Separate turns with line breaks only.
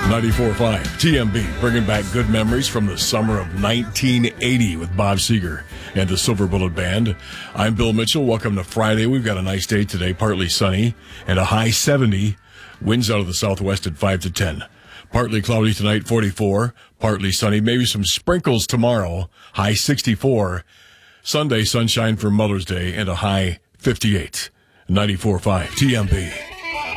94.5 TMB, bringing back good memories from the summer of 1980 with Bob Seger and the Silver Bullet Band. I'm Bill Mitchell. Welcome to Friday. We've got a nice day today, partly sunny and a high 70. Winds out of the southwest at 5 to 10. Partly cloudy tonight, 44. Partly sunny, maybe some sprinkles tomorrow, high 64. Sunday, sunshine for Mother's Day and a high 58. 94.5 TMB.